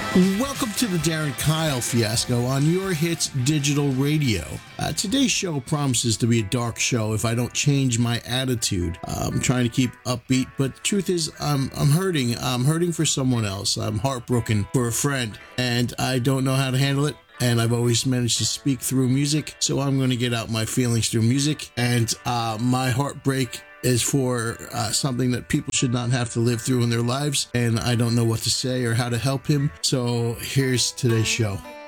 Welcome to the Darren Kyle Fiasco on Your Hits Digital Radio. Today's show promises to be a dark show if I don't change my attitude. I'm trying to keep upbeat, but the truth is I'm hurting. I'm hurting for someone else. I'm heartbroken for a friend, and I don't know how to handle it. And I've always managed to speak through music, so I'm going to get out my feelings through music. And my heartbreak is for something that people should not have to live through in their lives, and I don't know what to say or how to help him. So here's today's show.